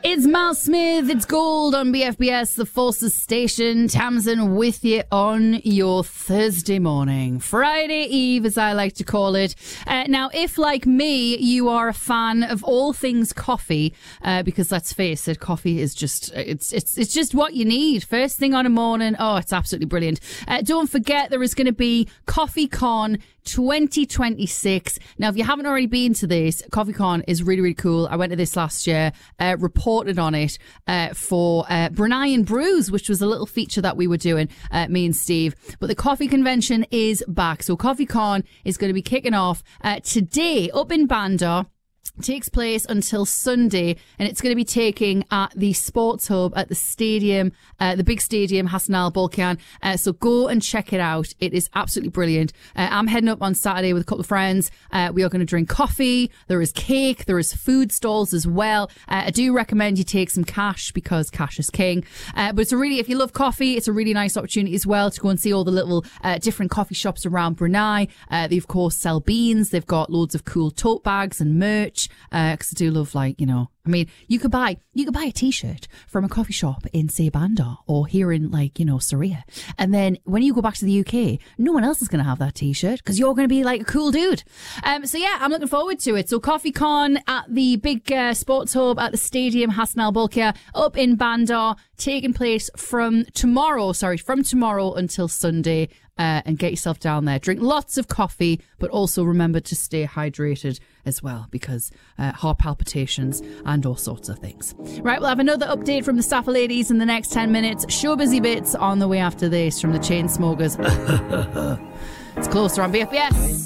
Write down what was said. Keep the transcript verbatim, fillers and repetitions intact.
It's Mal Smith, it's Gold on B F B S, the Forces Station. Tamsin with you on your Thursday morning. Friday Eve, as I like to call it. Uh, now, if, like me, you are a fan of all things coffee, uh, because let's face it, coffee is just, it's it's it's just what you need. First thing on a morning, oh, it's absolutely brilliant. Uh, don't forget, there is going to be CoffeeCon twenty twenty-six. Now, if you haven't already been to this, CoffeeCon is really, really cool. I went to this last year, uh, reported on it uh, for uh, Brunei and Brews, which was a little feature that we were doing, uh, me and Steve. But the coffee convention is back. So CoffeeCon is going to be kicking off uh, today up in Bandar. Takes place until Sunday, and it's going to be taking at the Sports Hub at the stadium, uh, the big stadium, Hassan Al Bolkiah. Uh, so go and check it out. It is absolutely brilliant. Uh, I'm heading up on Saturday with a couple of friends. Uh, we are going to drink coffee. There is cake. There is food stalls as well. Uh, I do recommend you take some cash because cash is king. Uh, but it's a really, if you love coffee, it's a really nice opportunity as well to go and see all the little uh, different coffee shops around Brunei. Uh, they of course sell beans. They've got loads of cool tote bags and merch. Because I do love, like, you know, I mean, you could buy you could buy a t-shirt from a coffee shop in, say, Bandar or here in, like, you know, Surrey. And then when you go back to the U K, no one else is going to have that t-shirt because you're going to be like a cool dude. Um, so, yeah, I'm looking forward to it. So CoffeeCon at the big uh, Sports Hub at the stadium, Hassan Al Bolkiah, up in Bandar, taking place from tomorrow, sorry, from tomorrow until Sunday. Uh, and get yourself down there. Drink lots of coffee, but also remember to stay hydrated as well because uh, heart palpitations and all sorts of things. Right, we'll have another update from the Stafford ladies in the next ten minutes. Show busy bits on the way after this from the Chainsmokers. It's Closer on B F B S.